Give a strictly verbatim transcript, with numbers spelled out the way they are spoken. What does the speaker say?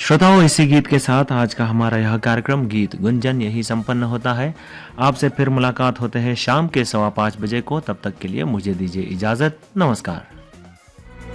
श्रोताओं, इसी गीत के साथ आज का हमारा यह कार्यक्रम गीत गुंजन यही संपन्न होता है। आपसे फिर मुलाकात होते हैं शाम के सवा पाँच बजे को। तब तक के लिए मुझे दीजिए इजाजत। नमस्कार।